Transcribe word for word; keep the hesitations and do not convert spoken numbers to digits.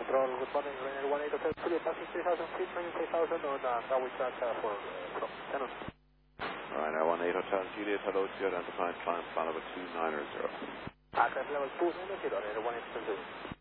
Control, good morning, Ryanair one eight Hotel Juliet, passing three thousand feet, training three thousand on uh, now we track uh, for uh, from Canon. Ryanair one eight Hotel Juliet, hello to you, identified climb plan over two nine zero. Access level two nine zero, Ryanair one eight Hotel Juliet.